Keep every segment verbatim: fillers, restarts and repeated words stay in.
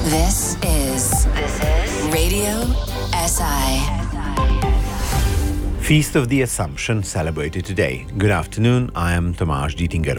This is this is Radio S I. Feast of the Assumption celebrated today. Good afternoon, I am Tomasz Dietinger.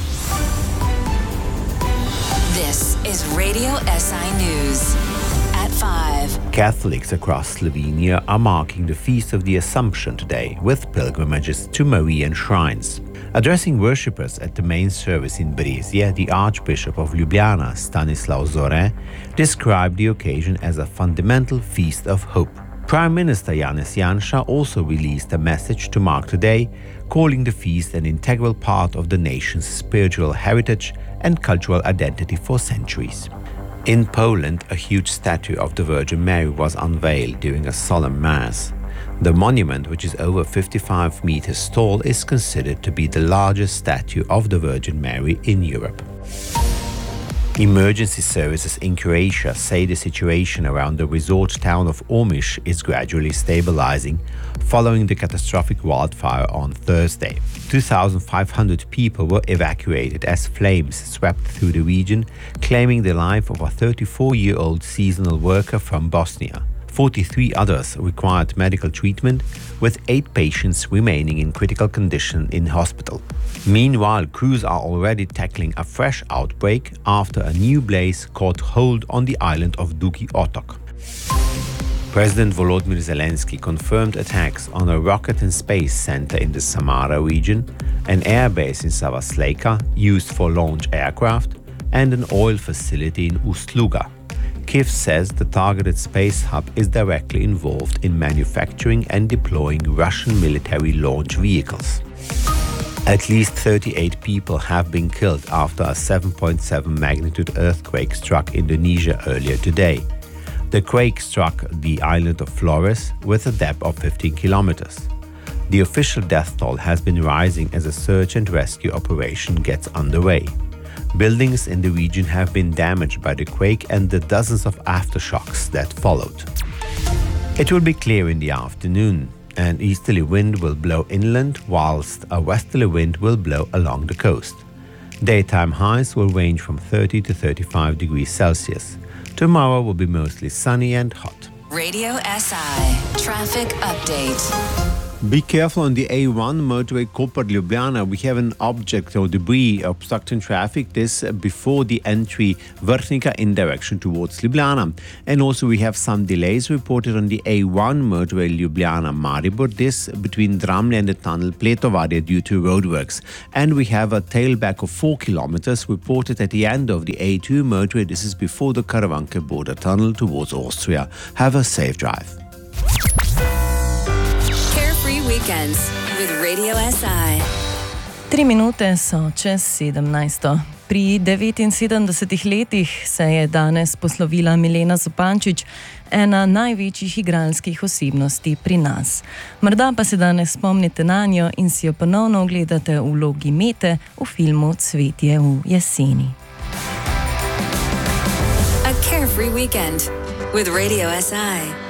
This is Radio S I News at five. Catholics across Slovenia are marking the Feast of the Assumption today with pilgrimages to Marian shrines. Addressing worshippers at the main service in Brezje, the Archbishop of Ljubljana, Stanislav Zore, described the occasion as a fundamental feast of hope. Prime Minister Janez Janša also released a message to mark today, calling the feast an integral part of the nation's spiritual heritage and cultural identity for centuries. In Poland, a huge statue of the Virgin Mary was unveiled during a solemn mass. The monument, which is over fifty-five meters tall, is considered to be the largest statue of the Virgin Mary in Europe. Emergency services in Croatia say the situation around the resort town of Omiš is gradually stabilizing following the catastrophic wildfire on Thursday. two thousand five hundred people were evacuated as flames swept through the region, claiming the life of a thirty-four-year-old seasonal worker from Bosnia. forty-three others required medical treatment, with eight patients remaining in critical condition in hospital. Meanwhile, crews are already tackling a fresh outbreak after a new blaze caught hold on the island of Dugi Otok. President Volodymyr Zelensky confirmed attacks on a rocket and space center in the Samara region, an airbase in Savasleika used for launch aircraft, and an oil facility in Ust-Luga. Kyiv says the targeted space hub is directly involved in manufacturing and deploying Russian military launch vehicles. At least thirty-eight people have been killed after a seven point seven magnitude earthquake struck Indonesia earlier today. The quake struck the island of Flores with a depth of fifteen kilometers. The official death toll has been rising as a search and rescue operation gets underway. Buildings in the region have been damaged by the quake and the dozens of aftershocks that followed. It will be clear in the afternoon. An easterly wind will blow inland, whilst a westerly wind will blow along the coast. Daytime highs will range from thirty to thirty-five degrees Celsius. Tomorrow will be mostly sunny and hot. Radio S I Traffic Update. Be careful on the A one motorway Koper-Ljubljana. We have an object or debris obstructing traffic. This before the entry Vrhnika in direction towards Ljubljana. And also we have some delays reported on the A one motorway Ljubljana-Maribor. This between Dramlje and the tunnel Pletovarje due to roadworks. And we have a tailback of four kilometers reported at the end of the A two motorway. This is before the Karavanke border tunnel towards Austria. Have a safe drive. Weekends with Radio S I. Tri minute so čez sedemnajsto. Pri devetinsedemdesetih letih se je danes poslovila Milena Zupančič, ena največjih igralskih osebnosti pri nas. Morda pa se danes spomnite nanjo in si jo ponovno ogledate v vlogi Mete v filmu Cvetje v jeseni. A carefree weekend with Radio S I.